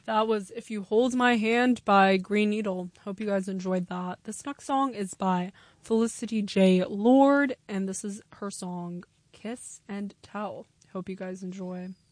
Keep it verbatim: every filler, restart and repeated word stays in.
That was If You Hold My Hand by Green Needle. Hope you guys enjoyed that. This next song is by Felicity J. Lord, and this is her song, Kiss and Tell. Hope you guys enjoy.